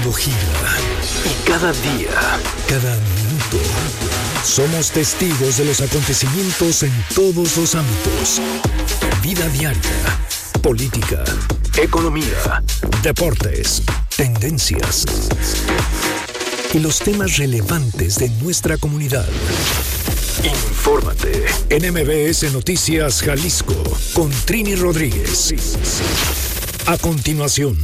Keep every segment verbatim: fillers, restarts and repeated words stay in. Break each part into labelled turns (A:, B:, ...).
A: mundo gira y cada día, cada minuto, somos testigos de los acontecimientos en todos los ámbitos. Vida diaria, política, economía, deportes, tendencias y los temas relevantes de nuestra comunidad. Infórmate en M B S Noticias Jalisco con Trini Rodríguez. A continuación.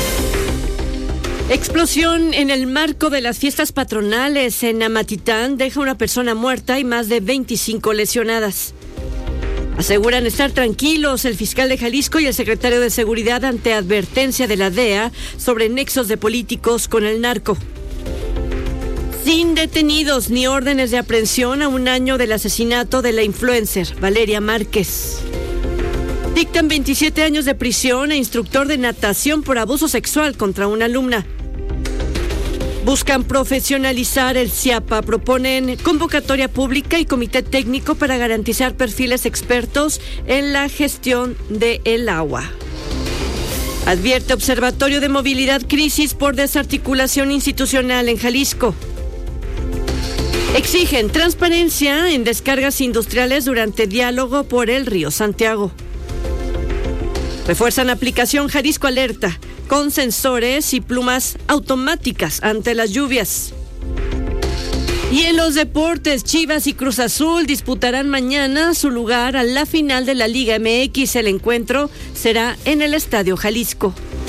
B: Explosión en el marco de las fiestas patronales en Amatitán deja una persona muerta y más de veinticinco lesionadas. Aseguran estar tranquilos el fiscal de Jalisco y el secretario de Seguridad ante advertencia de la D E A sobre nexos de políticos con el narco. Sin detenidos ni órdenes de aprehensión a un año del asesinato de la influencer Valeria Márquez. Dictan veintisiete años de prisión a instructor de natación por abuso sexual contra una alumna. Buscan profesionalizar el CIAPA, proponen convocatoria pública y comité técnico para garantizar perfiles expertos en la gestión del agua. Advierte Observatorio de Movilidad crisis por desarticulación institucional en Jalisco. Exigen transparencia en descargas industriales durante diálogo por el Río Santiago. Refuerzan aplicación Jalisco Alerta con sensores y plumas automáticas ante las lluvias. Y en los deportes, Chivas y Cruz Azul disputarán mañana su lugar a la final de la Liga M X. El encuentro será en el Estadio Jalisco.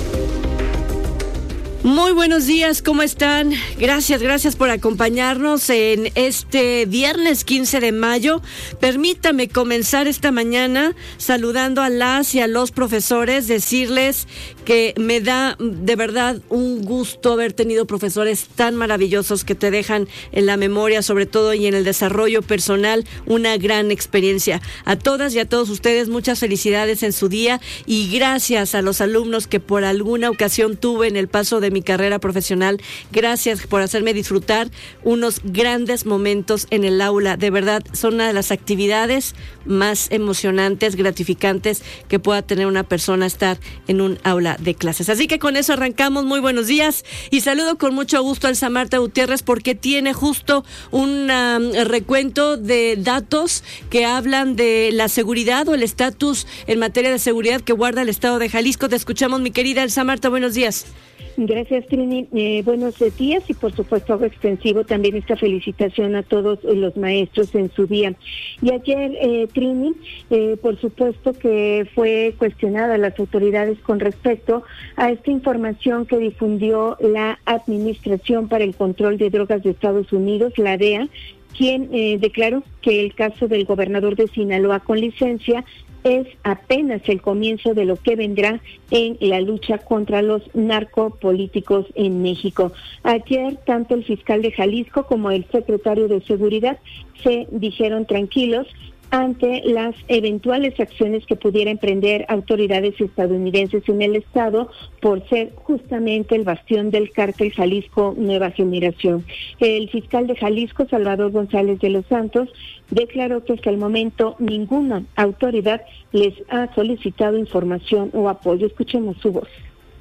B: Muy buenos días, ¿cómo están? Gracias, gracias por acompañarnos en este viernes quince de mayo. Permítame comenzar esta mañana saludando a las y a los profesores, decirles que me da de verdad un gusto haber tenido profesores tan maravillosos que te dejan en la memoria, sobre todo y en el desarrollo personal, una gran experiencia. A todas y a todos ustedes, muchas felicidades en su día y gracias a los alumnos que por alguna ocasión tuve en el paso de mi carrera profesional. Gracias por hacerme disfrutar unos grandes momentos en el aula. De verdad, son una de las actividades más emocionantes, gratificantes que pueda tener una persona estar en un aula de clases. Así que con eso arrancamos. Muy buenos días y saludo con mucho gusto a Elsa Marta Gutiérrez porque tiene justo un um, recuento de datos que hablan de la seguridad o el estatus en materia de seguridad que guarda el estado de Jalisco. Te escuchamos, mi querida Elsa Marta. Buenos días.
C: Gracias, Trini. Eh, buenos días y por supuesto hago extensivo también esta felicitación a todos los maestros en su día. Y ayer, eh, Trini, eh, por supuesto que fue cuestionada a las autoridades con respecto a esta información que difundió la Administración para el Control de Drogas de Estados Unidos, la D E A, quien eh, declaró que el caso del gobernador de Sinaloa con licencia es apenas el comienzo de lo que vendrá en la lucha contra los narcopolíticos en México. Ayer, tanto el fiscal de Jalisco como el secretario de Seguridad se dijeron tranquilos ante las eventuales acciones que pudiera emprender autoridades estadounidenses en el estado por ser justamente el bastión del cártel Jalisco Nueva Generación. El fiscal de Jalisco, Salvador González de los Santos, declaró que hasta el momento ninguna autoridad les ha solicitado información o apoyo. Escuchemos su voz.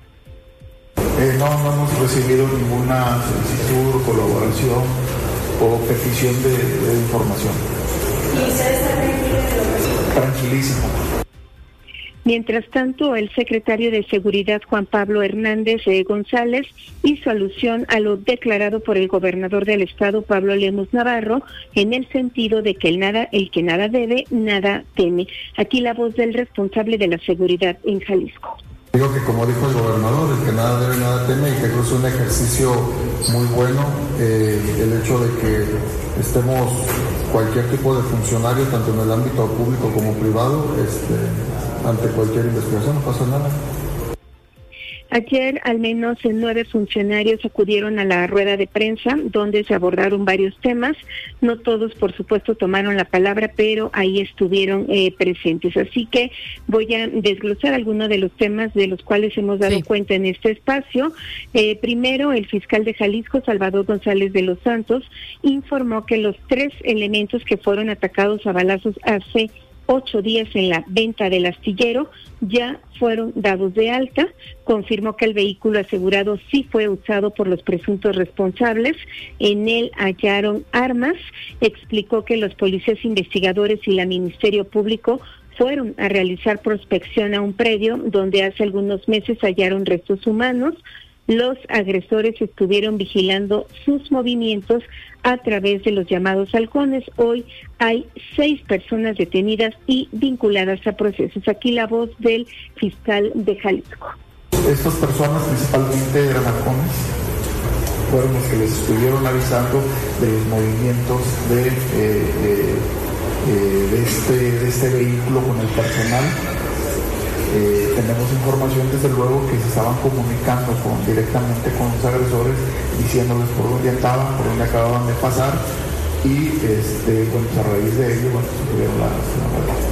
D: Eh, no, no hemos recibido ninguna solicitud, colaboración o petición de, de información. ¿Y usted está tranquilísimo?
C: Mientras tanto, el secretario de Seguridad, Juan Pablo Hernández eh, González, hizo alusión a lo declarado por el gobernador del estado, Pablo Lemus Navarro, en el sentido de que el nada, el que nada debe, nada teme. Aquí la voz del responsable de la seguridad en Jalisco.
D: Digo que como dijo el gobernador, el que nada debe, nada teme, y que creo que es un ejercicio muy bueno, eh, el hecho de que estemos cualquier tipo de funcionario, tanto en el ámbito público como privado, este, ante cualquier investigación, no pasa nada.
C: Ayer al menos nueve funcionarios acudieron a la rueda de prensa donde se abordaron varios temas. No todos, por supuesto, tomaron la palabra, pero ahí estuvieron eh, presentes. Así que voy a desglosar algunos de los temas de los cuales hemos dado sí. cuenta en este espacio. Eh, primero, el fiscal de Jalisco, Salvador González de los Santos, informó que los tres elementos que fueron atacados a balazos hace ocho días en la venta del astillero, ya fueron dados de alta. Confirmó que el vehículo asegurado sí fue usado por los presuntos responsables. En él hallaron armas. Explicó que los policías investigadores y la Ministerio Público fueron a realizar prospección a un predio donde hace algunos meses hallaron restos humanos. Los agresores estuvieron vigilando sus movimientos a través de los llamados halcones. Hoy hay seis personas detenidas y vinculadas a procesos. Aquí la voz del fiscal de Jalisco.
D: Estas personas principalmente eran halcones, fueron los que les estuvieron avisando de los movimientos de, eh, eh, eh, de, este, de este vehículo con el personal. Eh, tenemos información desde luego que se estaban comunicando con, directamente con los agresores, diciéndoles por dónde andaban, por dónde acababan de pasar, y este, bueno, a raíz de ello, bueno, tuvieron la, la muerte.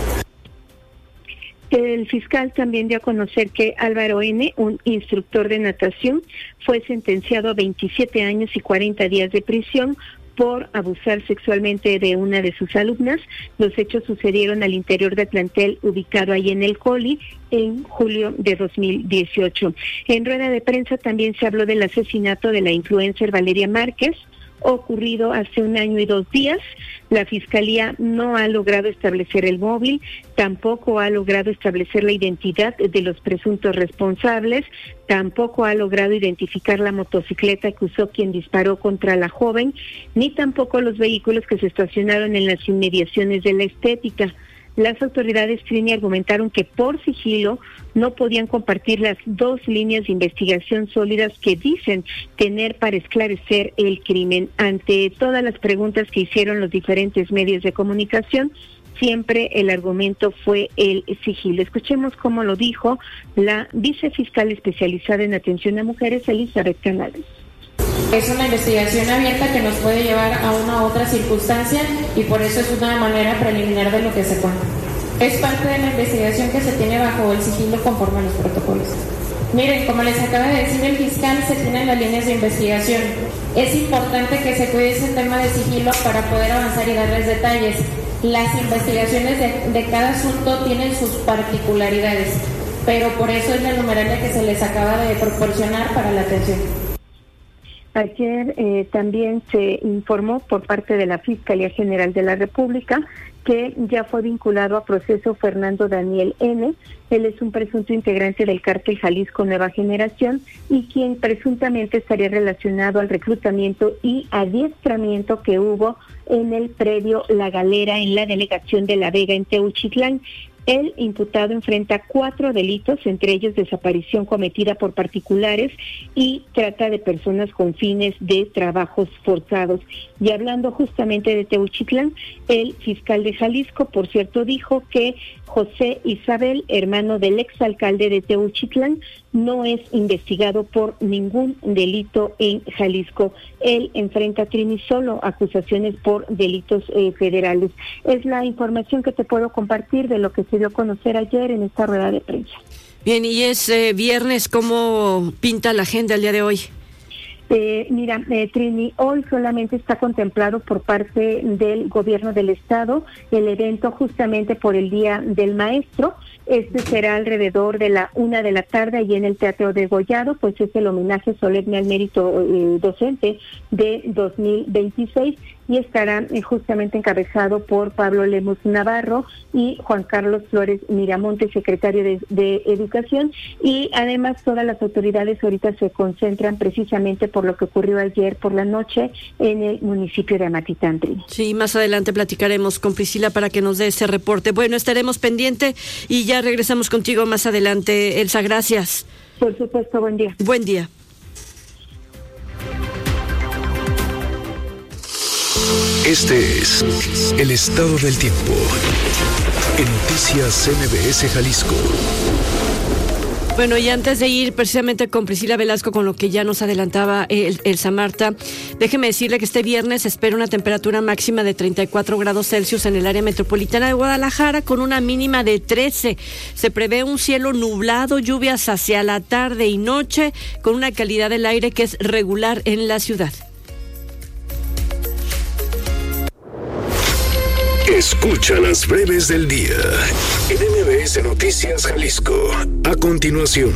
C: El fiscal también dio a conocer que Álvaro N., un instructor de natación, fue sentenciado a veintisiete años y cuarenta días de prisión por abusar sexualmente de una de sus alumnas. Los hechos sucedieron al interior del plantel ubicado ahí en el Coli en julio de dos mil dieciocho. En rueda de prensa también se habló del asesinato de la influencer Valeria Márquez, ocurrido hace un año y dos días. La Fiscalía no ha logrado establecer el móvil, tampoco ha logrado establecer la identidad de los presuntos responsables, tampoco ha logrado identificar la motocicleta que usó quien disparó contra la joven, ni tampoco los vehículos que se estacionaron en las inmediaciones de la estética. Las autoridades Trini argumentaron que por sigilo no podían compartir las dos líneas de investigación sólidas que dicen tener para esclarecer el crimen. Ante todas las preguntas que hicieron los diferentes medios de comunicación, siempre el argumento fue el sigilo. Escuchemos cómo lo dijo la vicefiscal especializada en atención a mujeres, Elizabeth Canales.
E: Es una investigación abierta que nos puede llevar a una u otra circunstancia y por eso es una manera preliminar de lo que se cuenta. Es parte de la investigación que se tiene bajo el sigilo conforme a los protocolos. Miren, como les acaba de decir el fiscal, se tienen las líneas de investigación. Es importante que se cuide ese tema de sigilo para poder avanzar y darles detalles. Las investigaciones de, de cada asunto tienen sus particularidades, pero por eso es la numeralia que se les acaba de proporcionar para la atención.
C: Ayer eh, también se informó por parte de la Fiscalía General de la República que ya fue vinculado a proceso Fernando Daniel N. Él es un presunto integrante del cártel Jalisco Nueva Generación y quien presuntamente estaría relacionado al reclutamiento y adiestramiento que hubo en el predio La Galera en la delegación de La Vega en Teuchitlán. El imputado enfrenta cuatro delitos, entre ellos desaparición cometida por particulares y trata de personas con fines de trabajos forzados. Y hablando justamente de Teuchitlán, el fiscal de Jalisco, por cierto, dijo que José Isabel, hermano del exalcalde de Teuchitlán, no es investigado por ningún delito en Jalisco. Él enfrenta, Trini, solo acusaciones por delitos eh, federales. Es la información que te puedo compartir de lo que se dio a conocer ayer en esta rueda de prensa.
B: Bien, y es eh, viernes, ¿cómo pinta la agenda el día de hoy?
C: Eh, mira, eh, Trini, hoy solamente está contemplado por parte del gobierno del estado el evento justamente por el Día del Maestro. Este será alrededor de la una de la tarde allí en el Teatro de Gollado, pues es el homenaje solemne al mérito eh, docente de dos mil veintiséis y estará eh, justamente encabezado por Pablo Lemus Navarro y Juan Carlos Flores Miramonte, secretario de, de Educación, y además todas las autoridades ahorita se concentran precisamente por lo que ocurrió ayer por la noche en el municipio de Amatitán.
B: Sí, más adelante platicaremos con Priscila para que nos dé ese reporte. Bueno, estaremos pendiente y ya regresamos contigo más adelante. Elsa, gracias.
C: Por supuesto, buen día.
B: Buen día.
A: Este es el estado del tiempo. En Noticias M B S Jalisco.
B: Bueno, y antes de ir precisamente con Priscila Velasco, con lo que ya nos adelantaba el, Elsa Marta, déjeme decirle que este viernes se espera una temperatura máxima de treinta y cuatro grados Celsius en el área metropolitana de Guadalajara, con una mínima de trece. Se prevé un cielo nublado, lluvias hacia la tarde y noche, con una calidad del aire que es regular en la ciudad.
A: Escucha las breves del día en M B S Noticias Jalisco. A continuación.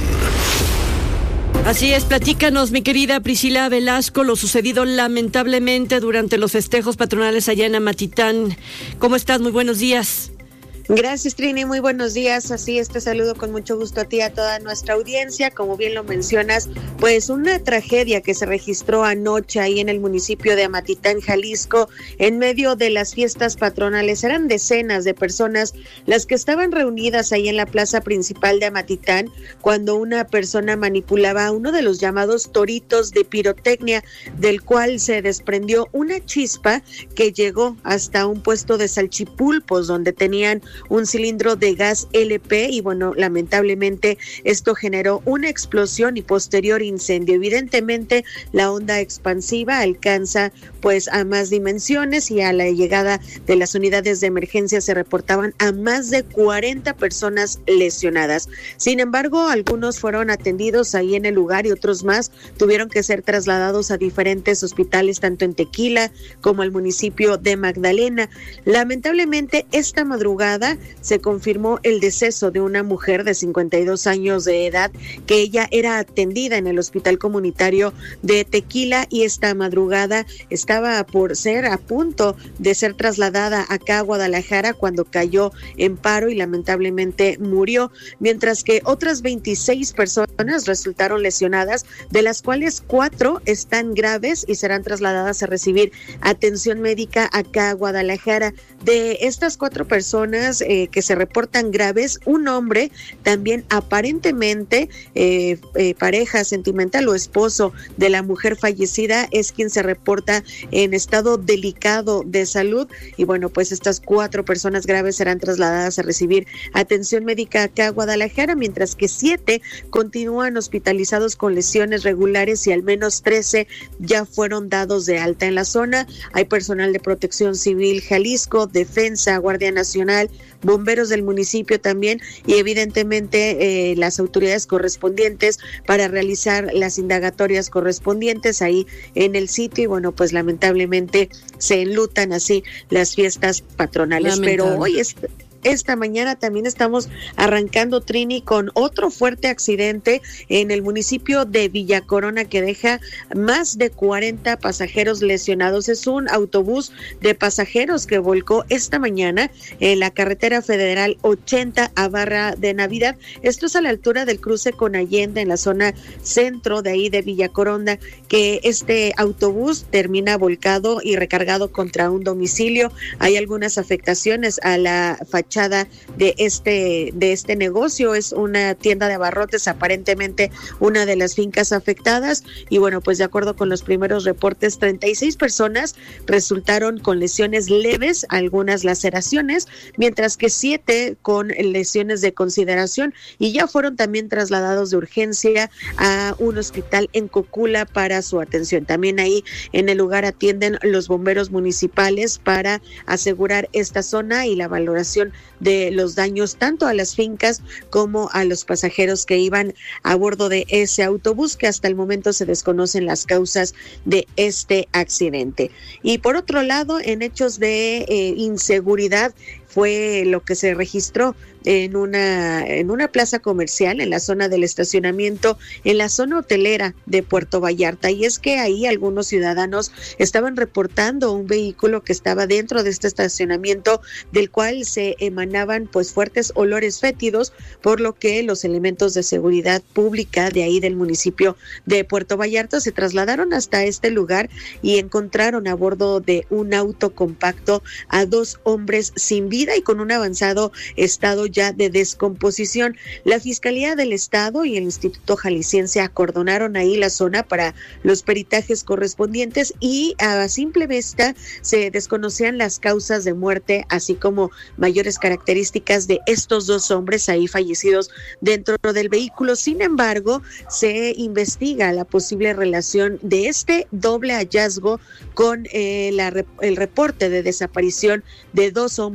B: Así es, platícanos, mi querida Priscila Velasco, lo sucedido lamentablemente durante los festejos patronales allá en Amatitán. ¿Cómo estás? Muy buenos días.
F: Gracias, Trini, muy buenos días. Así es, te saludo con mucho gusto a ti y a toda nuestra audiencia. Como bien lo mencionas, pues una tragedia que se registró anoche ahí en el municipio de Amatitán, Jalisco, en medio de las fiestas patronales. Eran decenas de personas las que estaban reunidas ahí en la plaza principal de Amatitán cuando una persona manipulaba uno de los llamados toritos de pirotecnia, del cual se desprendió una chispa que llegó hasta un puesto de salchipulpos donde tenían un cilindro de gas L P y bueno, lamentablemente esto generó una explosión y posterior incendio. Evidentemente la onda expansiva alcanza pues a más dimensiones y a la llegada de las unidades de emergencia se reportaban a más de cuarenta personas lesionadas. Sin embargo, algunos fueron atendidos ahí en el lugar y otros más tuvieron que ser trasladados a diferentes hospitales tanto en Tequila como al municipio de Magdalena. Lamentablemente esta madrugada se confirmó el deceso de una mujer de cincuenta y dos años de edad que ella era atendida en el hospital comunitario de Tequila y esta madrugada estaba por ser a punto de ser trasladada acá a Guadalajara cuando cayó en paro y lamentablemente murió, mientras que otras veintiséis personas resultaron lesionadas, de las cuales cuatro están graves y serán trasladadas a recibir atención médica acá a Guadalajara. De estas cuatro personas eh, que se reportan graves, un hombre también aparentemente eh, eh, pareja sentimental o esposo de la mujer fallecida es quien se reporta en estado delicado de salud y bueno, pues estas cuatro personas graves serán trasladadas a recibir atención médica acá a Guadalajara, mientras que siete continúan hospitalizados con lesiones regulares y al menos trece ya fueron dados de alta en la zona. Hay personal de Protección Civil Jalisco, Defensa, Guardia Nacional, bomberos del municipio también y evidentemente eh, las autoridades correspondientes para realizar las indagatorias correspondientes ahí en el sitio y bueno, pues lamentablemente se enlutan así las fiestas patronales. Lamentable. Pero hoy es... Esta mañana también estamos arrancando, Trini, con otro fuerte accidente en el municipio de Villa Corona que deja más de cuarenta pasajeros lesionados. Es un autobús de pasajeros que volcó esta mañana en la carretera federal ochenta a Barra de Navidad. Esto es a la altura del cruce con Allende en la zona centro de ahí de Villa Corona, que este autobús termina volcado y recargado contra un domicilio. Hay algunas afectaciones a la fachada de este de este negocio. Es una tienda de abarrotes, aparentemente una de las fincas afectadas y bueno, pues de acuerdo con los primeros reportes, treinta y seis personas resultaron con lesiones leves, algunas laceraciones, mientras que siete con lesiones de consideración y ya fueron también trasladados de urgencia a un hospital en Cocula para su atención. También ahí en el lugar atienden los bomberos municipales para asegurar esta zona y la valoración de los daños tanto a las fincas como a los pasajeros que iban a bordo de ese autobús, que hasta el momento se desconocen las causas de este accidente. Y por otro lado, en hechos de eh, inseguridad fue lo que se registró en una en una plaza comercial en la zona del estacionamiento, en la zona hotelera de Puerto Vallarta, y es que ahí algunos ciudadanos estaban reportando un vehículo que estaba dentro de este estacionamiento, del cual se emanaban pues fuertes olores fétidos, por lo que los elementos de seguridad pública de ahí del municipio de Puerto Vallarta se trasladaron hasta este lugar y encontraron a bordo de un auto compacto a dos hombres sin vida y con un avanzado estado ya de descomposición. La Fiscalía del Estado y el Instituto Jalisciense acordonaron ahí la zona para los peritajes correspondientes y a simple vista se desconocían las causas de muerte, así como mayores características de estos dos hombres ahí fallecidos dentro del vehículo. Sin embargo, se investiga la posible relación de este doble hallazgo con eh, la, el reporte de desaparición de dos hombres,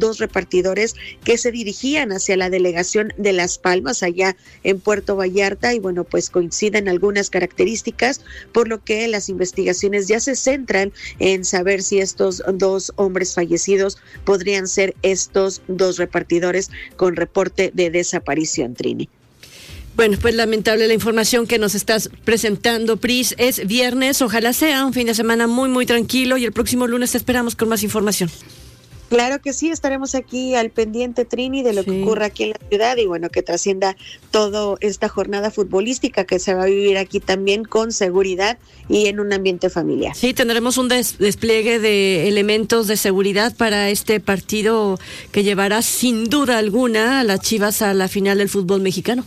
F: dos repartidores que se dirigían hacia la delegación de Las Palmas, allá en Puerto Vallarta, y bueno, pues coinciden algunas características, por lo que las investigaciones ya se centran en saber si estos dos hombres fallecidos podrían ser estos dos repartidores con reporte de desaparición, Trini.
B: Bueno, pues lamentable la información que nos estás presentando, Pris. Es viernes, ojalá sea un fin de semana muy, muy tranquilo, y el próximo lunes te esperamos con más información.
F: Claro que sí, estaremos aquí al pendiente, Trini, de lo sí. que ocurra aquí en la ciudad, y bueno, que trascienda toda esta jornada futbolística que se va a vivir aquí también con seguridad y en un ambiente familiar.
B: Sí, tendremos un des- despliegue de elementos de seguridad para este partido que llevará sin duda alguna a las Chivas a la final del fútbol mexicano.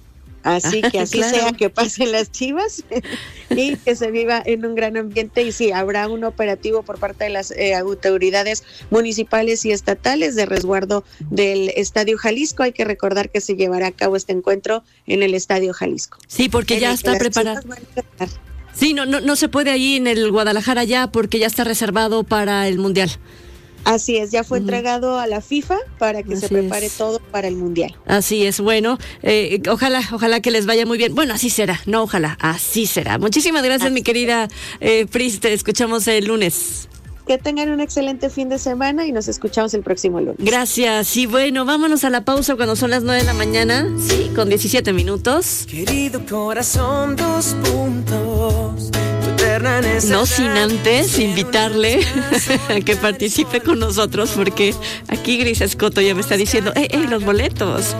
F: Así que así claro. sea, que pasen las Chivas y que se viva en un gran ambiente. Y sí, habrá un operativo por parte de las eh, autoridades municipales y estatales de resguardo del Estadio Jalisco. Hay que recordar que se llevará a cabo este encuentro en el Estadio Jalisco.
B: Sí, porque en ya está preparado. Sí, no, no, no se puede ahí en el Guadalajara ya, porque ya está reservado para el Mundial.
F: Así es, ya fue uh-huh. entregado a la FIFA para que así se prepare es. todo para el Mundial.
B: Así es, bueno, eh, ojalá, ojalá que les vaya muy bien. Bueno, así será, no ojalá, así será. Muchísimas gracias, así mi querida eh, Pris, te escuchamos el lunes.
F: Que tengan un excelente fin de semana y nos escuchamos el próximo lunes.
B: Gracias, y bueno, vámonos a la pausa cuando son las nueve de la mañana, sí, con diecisiete minutos.
G: Querido corazón, dos puntos.
B: No sin antes invitarle a que participe con nosotros, porque aquí Gris Escoto ya me está diciendo, ¡eh, eh, los boletos!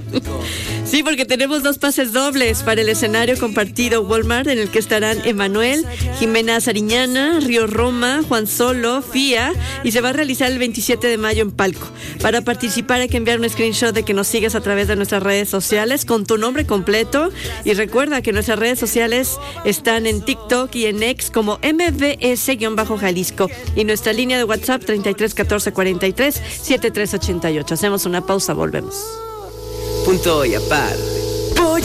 B: Sí, porque tenemos dos pases dobles para el escenario compartido Walmart, en el que estarán Emanuel, Jimena Sariñana, Río Roma, Juan Solo, Fía, y se va a realizar el veintisiete de mayo en Palco. Para participar hay que enviar un screenshot de que nos sigues a través de nuestras redes sociales con tu nombre completo, y recuerda que nuestras redes sociales están en TikTok y en X como M B S-Jalisco, y nuestra línea de WhatsApp treinta y tres catorce cuarenta y tres setenta y tres ochenta y ocho. Hacemos una pausa, volvemos.
G: Punto y aparte.